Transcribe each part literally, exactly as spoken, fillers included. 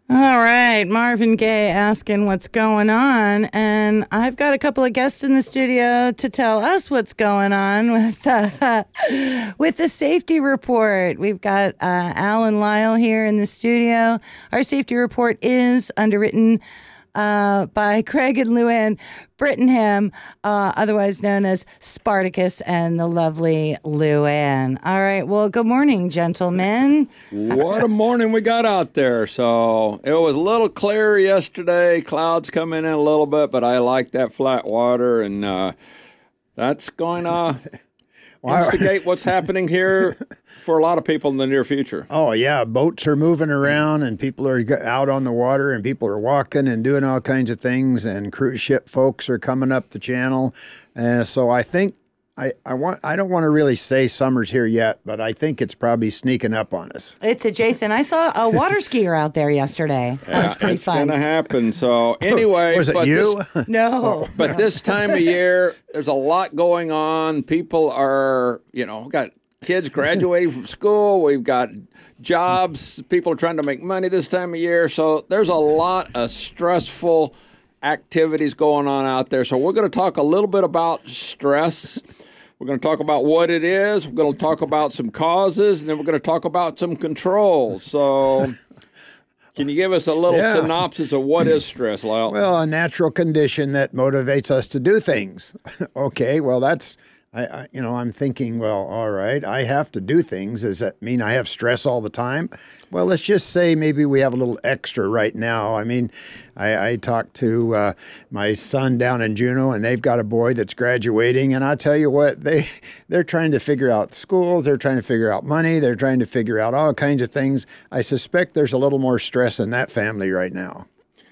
All right, Marvin Gaye asking what's going on, and I've got a couple of guests in the studio to tell us what's going on with uh, with the safety report. We've got uh, Alan Lyle here in the studio. Our safety report is underwritten uh, by Craig and Luann Brittenham, uh, otherwise known as Spartacus and the lovely Luann. All right, well, good morning, gentlemen. What a morning we got out there. So it was a little clear yesterday. Clouds coming in a little bit, but I like that flat water, and uh, that's going to instigate what's happening here for a lot of people in the near future. Oh, yeah. Boats are moving around, and people are out on the water, and people are walking and doing all kinds of things, and cruise ship folks are coming up the channel. Uh, so I think I, I want I don't want to really say summer's here yet, but I think it's probably sneaking up on us. It's adjacent. I saw a water skier out there yesterday. That Yeah, was pretty it's fun. going to happen. So anyway, Was it but you? This, No. but this time of year, there's a lot going on. People are, you know, got kids graduating from school. We've got jobs. People are trying to make money this time of year. So there's a lot of stressful activities going on out there. So we're going to talk a little bit about stress. We're going to talk about what it is. We're going to talk about some causes, and then we're going to talk about some controls. So can you give us a little Yeah. synopsis of what is stress, Lyle? Well, a natural condition that motivates us to do things. Okay, well, that's, I, I, you know, I'm thinking, well, all right, I have to do things. Does that mean I have stress all the time? Well, let's just say maybe we have a little extra right now. I mean, I, I talked to uh, my son down in Juneau, and they've got a boy that's graduating, and I tell you what, they, they're trying to figure out schools, they're trying to figure out money, they're trying to figure out all kinds of things. I suspect there's a little more stress in that family right now.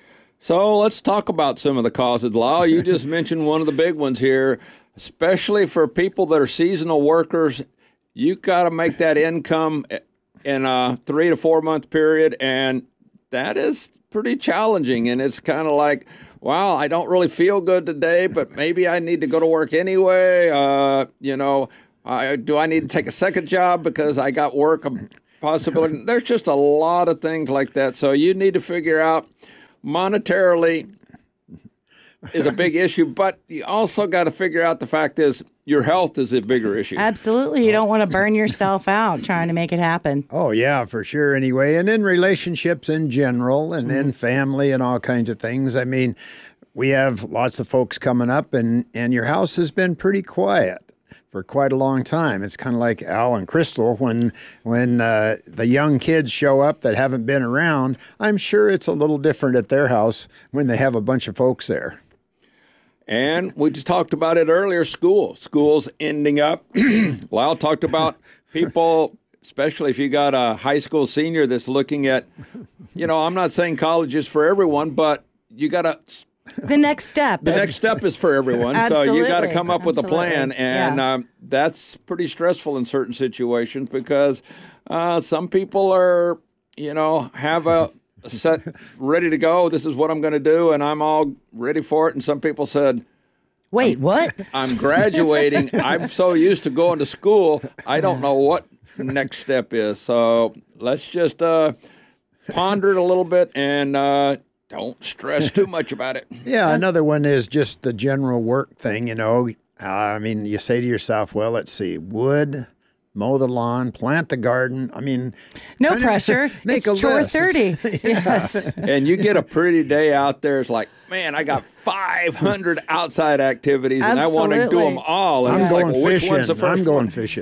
So let's talk about some of the causes, Lyle. You just mentioned one of the big ones here, especially for people that are seasonal workers. You got to make that income in a three to four month period, and that is pretty challenging. And it's kind of like, wow, I don't really feel good today, but maybe I need to go to work anyway. Uh, you know, I, do I need to take a second job because I got work possibility? There's just a lot of things like that. So you need to figure out monetarily is a big issue, but you also got to figure out the fact is your health is a bigger issue. Absolutely. You don't want to burn yourself out trying to make it happen. Oh, yeah, for sure, anyway. And in relationships in general, and Mm-hmm. in family and all kinds of things. I mean, we have lots of folks coming up, and, and your house has been pretty quiet for quite a long time. It's kind of like Al and Crystal when when uh, the young kids show up that haven't been around. I'm sure it's a little different at their house when they have a bunch of folks there. And we just talked about it earlier, school. School's ending up. Lyle talked about people, especially if you got a high school senior that's looking at, you know, I'm not saying college is for everyone, but you got to The next step. The next step is for everyone, so you got to Absolutely. come up with a plan, Absolutely. and Yeah. um, that's pretty stressful in certain situations because uh, some people are, you know, have a set ready to go. This is what I'm going to do, and I'm all ready for it. And some people said, Wait, what? I'm graduating. I'm so used to going to school, I don't know what next step is. So let's just uh, ponder it a little bit and uh, don't stress too much about it. Yeah, another one is just the general work thing, you know. Uh, I mean, you say to yourself, well, let's see, wood, mow the lawn, plant the garden. I mean, No kind of pressure. make it's a chore list. thirty. Yes. And you get a pretty day out there. It's like, man, I got five hundred outside activities, and I want to do Absolutely. them all. And I'm it's going like, well, which fishing. one's the first I'm going one? fishing.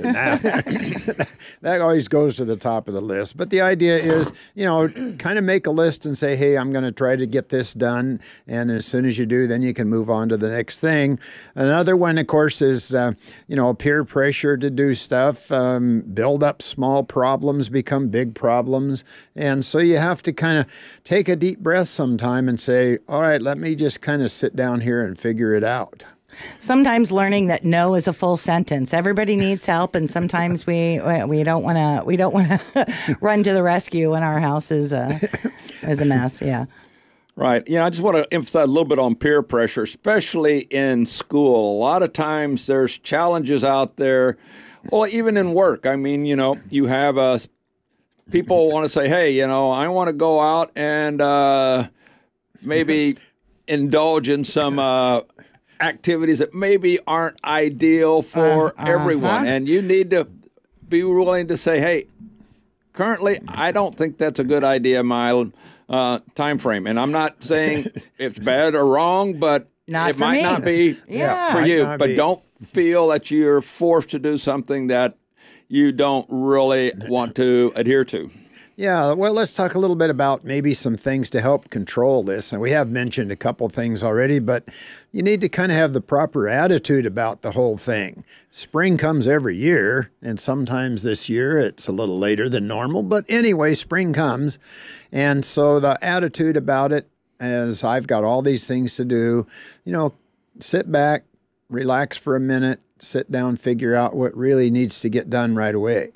That always goes to the top of the list. But the idea is, you know, kind of make a list and say, hey, I'm going to try to get this done. And as soon as you do, then you can move on to the next thing. Another one, of course, is, uh, you know, peer pressure to do stuff. Um, build up small problems, become big problems. And so you have to kind of take a deep breath sometime and say, all right, let me just kind of sit down here and figure it out. Sometimes learning that no is a full sentence. Everybody needs help, and sometimes we we don't want to we don't want to run to the rescue when our house is a is a mess. Yeah. Right. You know, I just want to emphasize a little bit on peer pressure, especially in school. A lot of times there's challenges out there, well, even in work. I mean, you know, you have a people want to say, hey, you know, I want to go out and uh, maybe indulge in some uh, activities that maybe aren't ideal for Uh, uh-huh. everyone. And you need to be willing to say, hey, currently, I don't think that's a good idea, my uh, time frame. And I'm not saying it's bad or wrong, but Not it for might me. not be Yeah. for Might you. not But be. don't feel that you're forced to do something that you don't really want to adhere to. Yeah, well, let's talk a little bit about maybe some things to help control this. And we have mentioned a couple things already, but you need to kind of have the proper attitude about the whole thing. Spring comes every year, and sometimes this year it's a little later than normal. But anyway, spring comes. And so the attitude about it is I've got all these things to do. You know, sit back, relax for a minute, sit down, figure out what really needs to get done right away.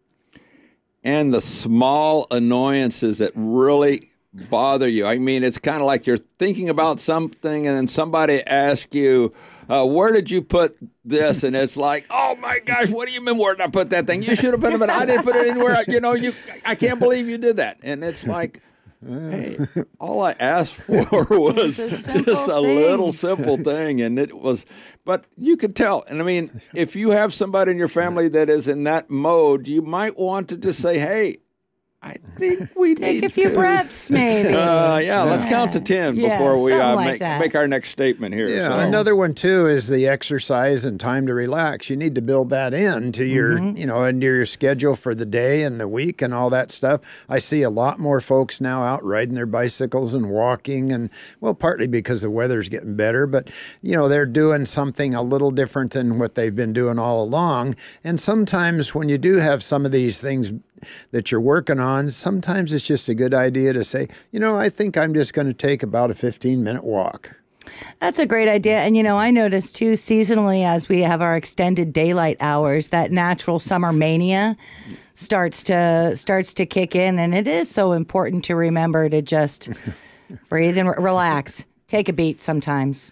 And the small annoyances that really bother you. I mean, it's kind of like you're thinking about something and then somebody asks you, uh, where did you put this? And it's like, oh my gosh, what do you mean, where did I put that thing? You should have put it, but I didn't put it anywhere. You know, you, I can't believe you did that. And it's like, hey, all I asked for was It's a simple just a thing. little simple thing. And it was, but you could tell. And I mean, if you have somebody in your family that is in that mode, you might want to just say, hey, I think we Take need a few to. breaths, maybe. Uh, yeah, let's count to ten Yeah, before we something uh, like make, that. make our next statement here. Yeah, So- another one too is the exercise and time to relax. You need to build that in to your, Mm-hmm. you know, into your schedule for the day and the week and all that stuff. I see a lot more folks now out riding their bicycles and walking, and well, partly because the weather's getting better, but you know, they're doing something a little different than what they've been doing all along. And sometimes when you do have some of these things that you're working on, sometimes it's just a good idea to say, you know, I think I'm just going to take about a fifteen minute walk. That's a great idea. And, you know, I noticed too, seasonally, as we have our extended daylight hours, that natural summer mania starts to starts to kick in. And it is so important to remember to just breathe and re- relax. Take a beat sometimes.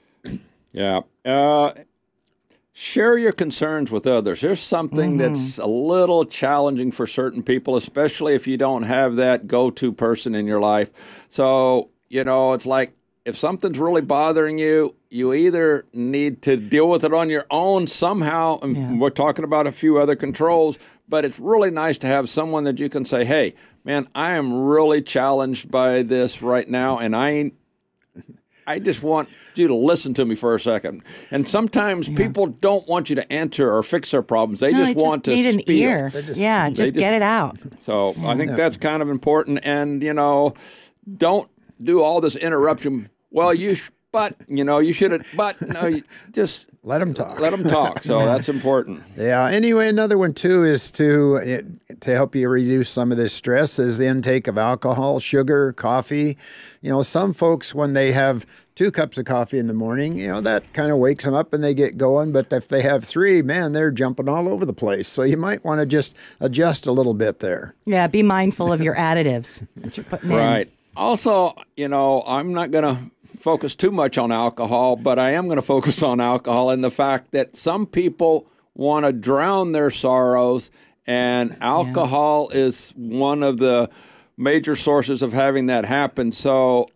Yeah. Uh, share your concerns with others. There's something that's a little challenging for certain people, especially if you don't have that go-to person in your life. So, you know, it's like if something's really bothering you, you either need to deal with it on your own somehow, and Yeah. we're talking about a few other controls, but it's really nice to have someone that you can say, hey, man, I am really challenged by this right now, and I ain't I just want you to listen to me for a second. And sometimes people don't want you to answer or fix their problems. They No, just you want just to need an spiel. ear. yeah, just, just- get it out. So I think that's kind of important. And, you know, don't do all this interruption. Well, you, sh- but, you know, you should have, but, no, you just Let them talk. let them talk. So that's important. Yeah. Anyway, another one too is to it, to help you reduce some of this stress is the intake of alcohol, sugar, coffee. You know, some folks when they have two cups of coffee in the morning, you know, that kind of wakes them up and they get going. But if they have three, man, they're jumping all over the place. So you might want to just adjust a little bit there. Yeah, be mindful of your additives that you're putting in. Right. Also, you know, I'm not going to focus too much on alcohol, but I am going to focus on alcohol and the fact that some people want to drown their sorrows, and alcohol is one of the major sources of having that happen. So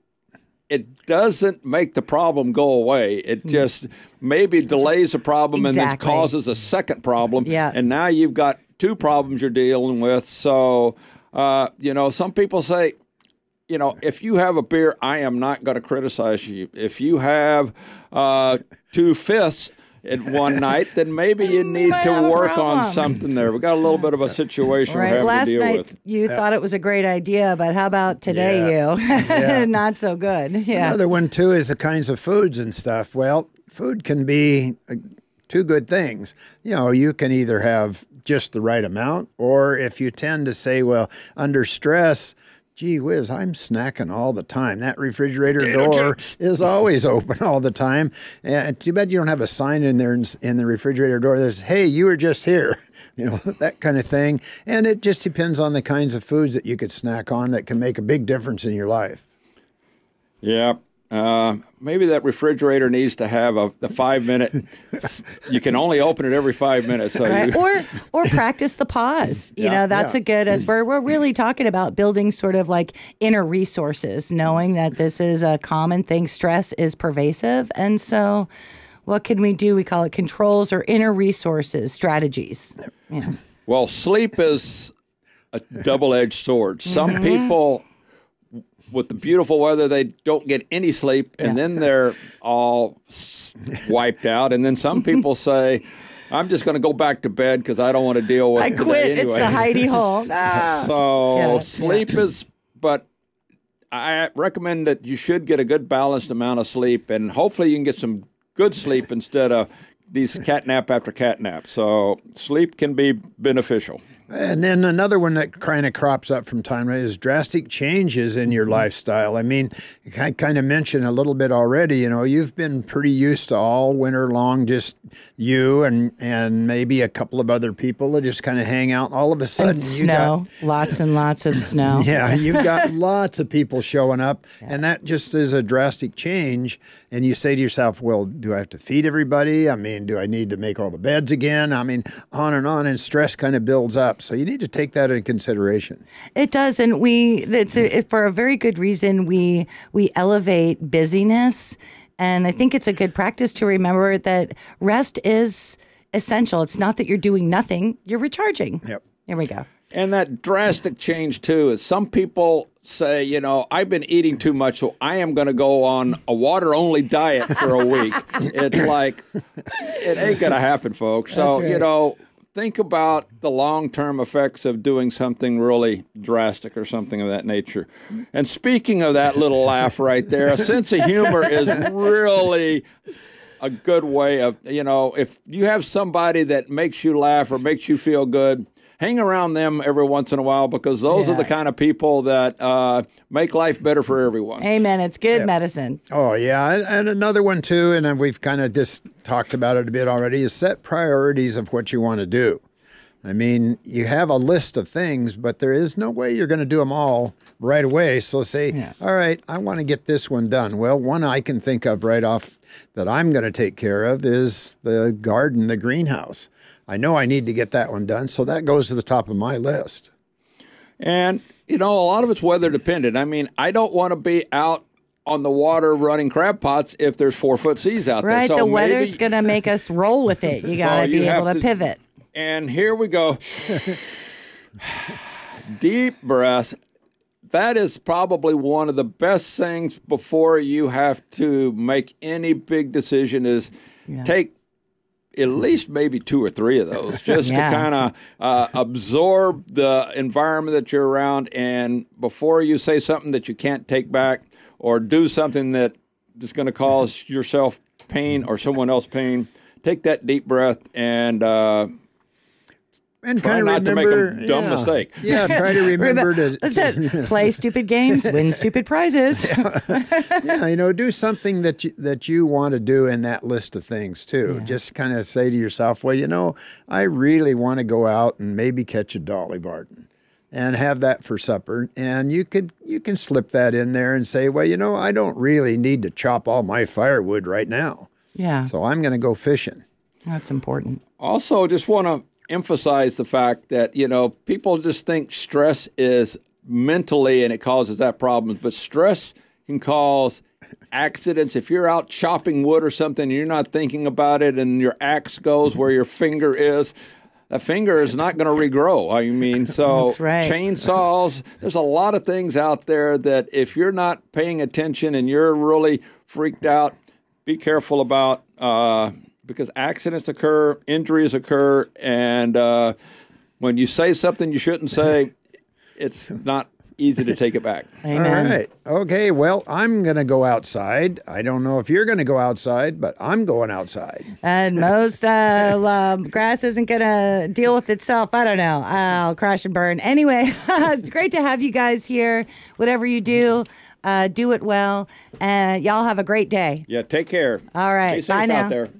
it doesn't make the problem go away. It just maybe delays a problem and then Exactly. causes a second problem. Yeah. And now you've got two problems you're dealing with. So, uh, you know, some people say, you know, if you have a beer, I am not going to criticize you. If you have uh, two fifths in one night, then maybe you need might to have a work on problem. something there. We got a little bit of a situation we're Right. having Last to deal night with. you thought it was a great idea, but how about today you? Not so good. Yeah. Another one too is the kinds of foods and stuff. Well, food can be uh, two good things. You know, you can either have just the right amount, or if you tend to say, well, under stress, gee whiz, I'm snacking all the time. That refrigerator Potato door chips. is always open all the time. And too bad you don't have a sign in there in, in the refrigerator door that says, hey, you were just here. You know, that kind of thing. And it just depends on the kinds of foods that you could snack on that can make a big difference in your life. Yeah. Uh, maybe that refrigerator needs to have a the five minute. You can only open it every five minutes. So Right. you, Or or practice the pause. You Yeah. know, that's Yeah. a good as we're we're really talking about building sort of like inner resources, knowing that this is a common thing. Stress is pervasive. And so what can we do? We call it controls or inner resources, strategies. Yeah. well, sleep is a double edged sword. Some Mm-hmm. people, with the beautiful weather, they don't get any sleep, and Yeah. then they're all s- wiped out. And then some people say, "I'm just going to go back to bed because I don't want to deal with I it quit. today It's anyway." the Heidi Hole. Ah. So Yeah, sleep is, but I recommend that you should get a good balanced amount of sleep, and hopefully you can get some good sleep instead of these cat nap after cat nap. So sleep can be beneficial. And then another one that kind of crops up from time to time is drastic changes in your lifestyle. I mean, I kind of mentioned a little bit already, you know, you've been pretty used to all winter long, just you and and maybe a couple of other people that just kind of hang out. All of a sudden, And you snow. Lots and lots of snow. got, yeah, you've got lots of people showing up, and that just is a drastic change. And you say to yourself, well, do I have to feed everybody? I mean, do I need to make all the beds again? I mean, on and on, and stress kind of builds up. So you need to take that into consideration. It does, and we it's a, for a very good reason. We we elevate busyness, and I think it's a good practice to remember that rest is essential. It's not that you're doing nothing; you're recharging. Yep. Here we go. And that drastic change, too, is some people say, you know, I've been eating too much, so I am going to go on a water-only diet for a week. It's like, it ain't going to happen, folks. So, That's right. you know, think about the long-term effects of doing something really drastic or something of that nature. And speaking of that little laugh right there, a sense of humor is really a good way of, you know, if you have somebody that makes you laugh or makes you feel good, hang around them every once in a while, because those Yeah. are the kind of people that uh, make life better for everyone. Amen. It's good medicine. Oh, yeah. And- And another one, too, and we've kind of just talked about it a bit already, is set priorities of what you want to do. I mean, you have a list of things, but there is no way you're going to do them all right away. So say, Yeah. all right, I want to get this one done. Well, one I can think of right off that I'm going to take care of is the garden, the greenhouse. I know I need to get that one done, so that goes to the top of my list. And, you know, a lot of it's weather dependent. I mean, I don't want to be out on the water running crab pots if there's four-foot seas out Right. there. So the weather's maybe- going to make us roll with it. You So got to you be have able to to- pivot. And here we go. Deep breath. That is probably one of the best things before you have to make any big decision is Yeah. take at least maybe two or three of those just Yeah. to kind of uh, absorb the environment that you're around. And before you say something that you can't take back or do something that is going to cause yourself pain or someone else pain, take that deep breath and uh, And Try kind of not to make a remember, dumb yeah. mistake. Yeah, try to remember to That's it. Play stupid games, win stupid prizes. yeah, you know, do something that you, that you want to do in that list of things too. Just kind of say to yourself, well, you know, I really want to go out and maybe catch a Dolly Varden and have that for supper. And you could you can slip that in there and say, well, you know, I don't really need to chop all my firewood right now. Yeah, So I'm going to go fishing. that's important. Also, just want to emphasize the fact that, you know, people just think stress is mentally and it causes that problem, but stress can cause accidents. If you're out chopping wood or something and you're not thinking about it and your axe goes where your finger is, that finger is not going to regrow. I mean, so That's right. chainsaws, there's a lot of things out there that if you're not paying attention and you're really freaked out, be careful about uh, because accidents occur, injuries occur, and uh, when you say something you shouldn't say, it's not easy to take it back. Amen. All right. Okay. Well, I'm going to go outside. I don't know if you're going to go outside, but I'm going outside. And most uh, um, grass isn't going to deal with itself. I don't know. I'll crash and burn. Anyway, it's great to have you guys here. Whatever you do, uh, do it well. And y'all have a great day. Yeah, take care. All right. Be safe Bye now. out there.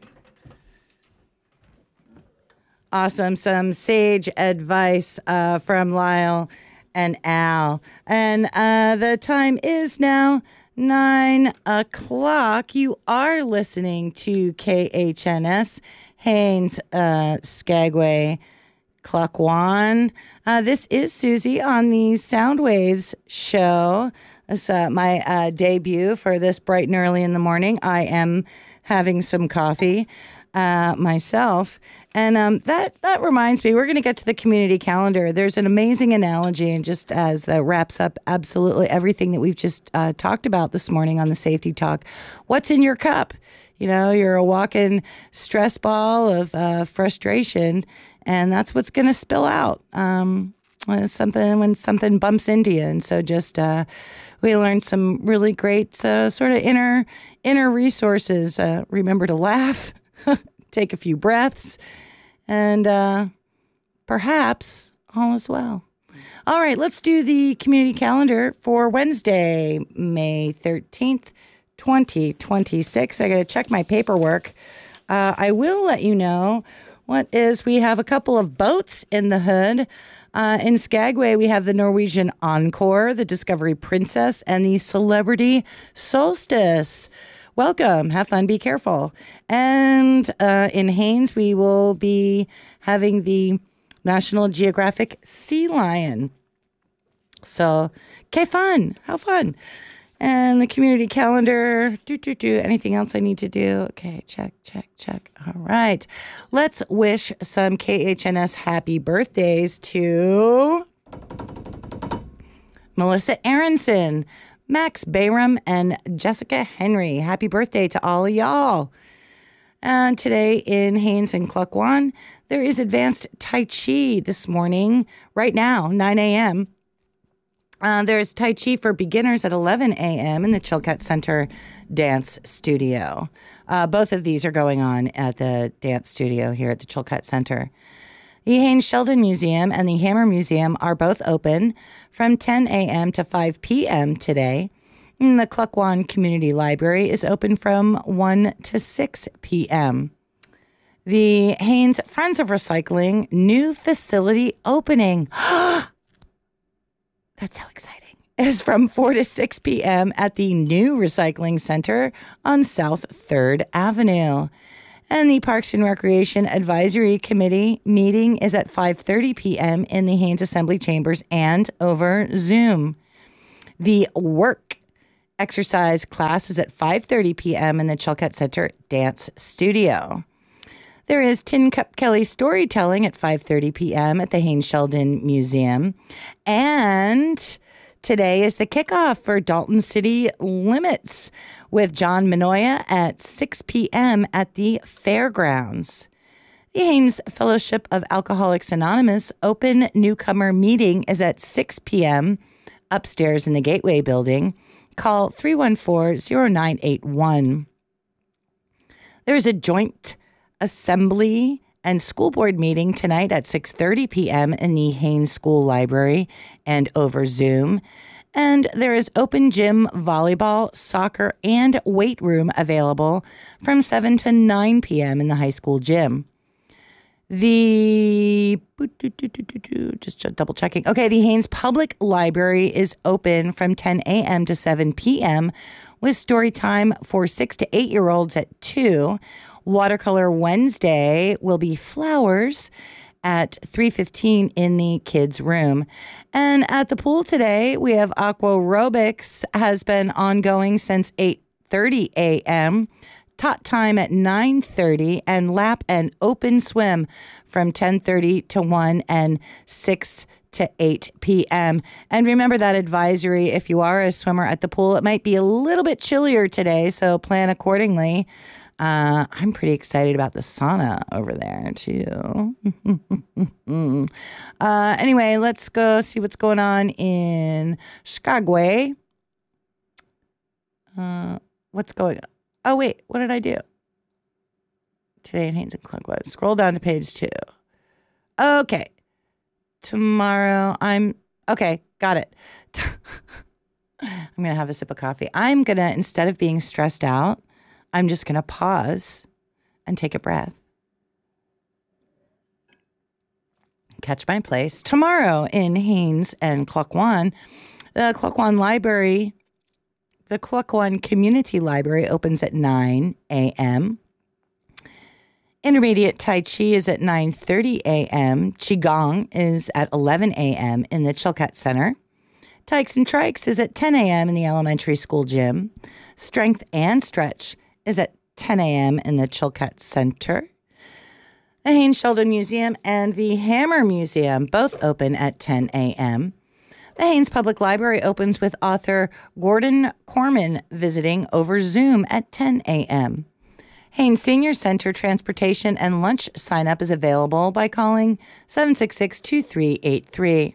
Awesome. Some sage advice uh, from Lyle and Al. And uh, the time is now nine o'clock. You are listening to K H N S, Haines, uh, Skagway, Klukwan. Uh, this is Susie on the Soundwaves show. It's uh, my uh, debut for this bright and early in the morning. I am having some coffee uh, myself. And um, that, that reminds me, we're going to get to the community calendar. There's an amazing analogy, and just as that wraps up absolutely everything that we've just uh, talked about this morning on the Safety Talk. What's in your cup? You know, you're a walking stress ball of uh, frustration, and that's what's going to spill out um, when something when something bumps into you. And so just uh, we learned some really great uh, sort of inner inner resources. Uh, remember to laugh, take a few breaths, and uh, perhaps all is well. All right, let's do the community calendar for Wednesday, May thirteenth, twenty twenty-six. I got to check my paperwork. Uh, I will let you know what is, we have a couple of boats in the hood. Uh, in Skagway, we have the Norwegian Encore, the Discovery Princess, and the Celebrity Solstice. Welcome. Have fun. Be careful. And uh, in Haines, we will be having the National Geographic Sea Lion. So, okay, fun. How fun. And the community calendar. Do, do, do. Anything else I need to do? Okay, check, check, check. All right. Let's wish some K H N S happy birthdays to Melissa Aronson, Max Bayram, and Jessica Henry. Happy birthday to all of y'all. And today in Haines and Klukwan, there is advanced Tai Chi this morning, right now, nine a.m. Uh, there's Tai Chi for beginners at eleven a.m. in the Chilkat Center Dance Studio. Uh, both of these are going on at the dance studio here at the Chilkat Center. The Haines Sheldon Museum and the Hammer Museum are both open from ten a.m. to five p.m. today. And the Klukwan Community Library is open from one to six p.m. The Haines Friends of Recycling new facility opening. That's so exciting. Is from four to six p.m. at the new Recycling Center on South third Avenue. And the Parks and Recreation Advisory Committee meeting is at five thirty p.m. in the Haines Assembly Chambers and over Zoom. The work exercise class is at five thirty p.m. in the Chilkat Center Dance Studio. There is Tin Cup Kelly storytelling at five thirty p.m. at the Haines Sheldon Museum. And today is the kickoff for Dalton City Limits with John Manoia at six p.m. at the fairgrounds. The Haines Fellowship of Alcoholics Anonymous open newcomer meeting is at six p.m. upstairs in the Gateway building. Call three one four, zero nine eight one. There is a joint assembly and school board meeting tonight at six thirty p.m. in the Haines School Library and over Zoom. And there is open gym, volleyball, soccer, and weight room available from seven to nine p.m. in the high school gym. The, just double checking. Okay, the Haines Public Library is open from ten a.m. to seven p.m. with story time for six to eight year olds at two. Watercolor Wednesday will be flowers at three fifteen in the kids' room. And at the pool today, we have aqua aerobics has been ongoing since eight thirty a.m. Tot time at nine thirty, and lap and open swim from ten thirty to one and six to eight p.m. And remember that advisory, if you are a swimmer at the pool, it might be a little bit chillier today, so plan accordingly. Uh, I'm pretty excited about the sauna over there, too. uh, anyway, let's go see what's going on in Skagway. Uh, what's going on? Oh, wait, what did I do? Today in Haines and Klukwan. Scroll down to page two. Okay. Tomorrow, I'm... Okay, got it. I'm going to have a sip of coffee. I'm going to, instead of being stressed out, I'm just going to pause and take a breath. Catch my place. Tomorrow in Haines and Klukwan, the Klukwan Library The Klukwan Community Library opens at nine a.m. Intermediate Tai Chi is at nine thirty a.m. Qigong is at eleven a.m. in the Chilkat Center. Tykes and Trikes is at ten a.m. in the elementary school gym. Strength and Stretch is at ten a.m. in the Chilkat Center. The Haynes Sheldon Museum and the Hammer Museum both open at ten a.m. The Haynes Public Library opens with author Gordon Corman visiting over Zoom at ten a.m. Haynes Senior Center transportation and lunch sign-up is available by calling seven six six, two three eight three.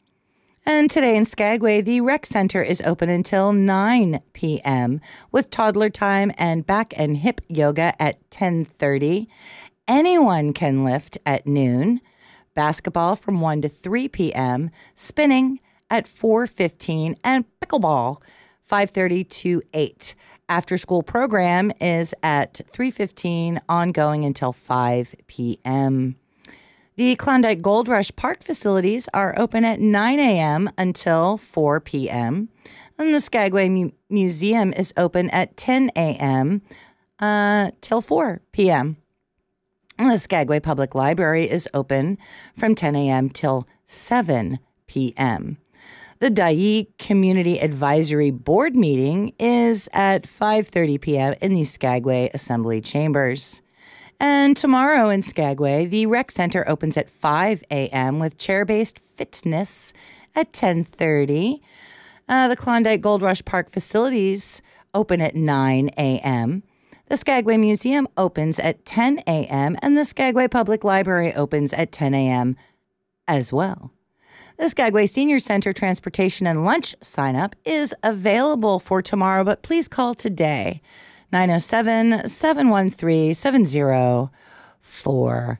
And today in Skagway, the Rec Center is open until nine p.m. with toddler time and back and hip yoga at ten thirty. Anyone can lift at noon. Basketball from one to three p.m. Spinning at four fifteen and pickleball five thirty to eight. After school program is at three fifteen, ongoing until five p.m. The Klondike Gold Rush Park facilities are open at nine a.m. until four p.m. And the Skagway Mu- Museum is open at ten a.m. Uh, till four p.m. And the Skagway Public Library is open from ten a.m. till seven p.m. The Dyea Community Advisory Board meeting is at five thirty p.m. in the Skagway Assembly Chambers. And tomorrow in Skagway, the Rec Center opens at five a.m. with chair-based fitness at ten thirty. Uh, the Klondike Gold Rush Park facilities open at nine a.m. The Skagway Museum opens at ten a.m. and the Skagway Public Library opens at ten a.m. as well. The Skagway Senior Center transportation and lunch sign-up is available for tomorrow, but please call today. nine oh seven, seven one three, seven oh four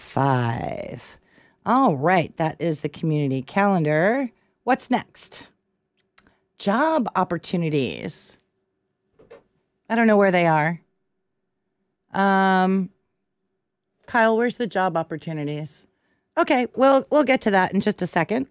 five. All right, that is the community calendar. What's next? Job opportunities. I don't know where they are. Um, Kyle, where's the job opportunities? Okay, we'll we'll get to that in just a second.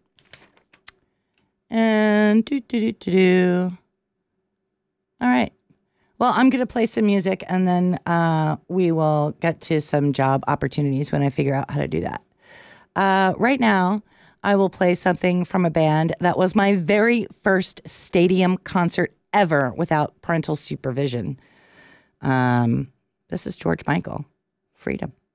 And do do do do do. All right. Well, I'm going to play some music, and then uh, we will get to some job opportunities when I figure out how to do that. Uh, right now, I will play something from a band that was my very first stadium concert ever without parental supervision. Um, this is George Michael, Freedom.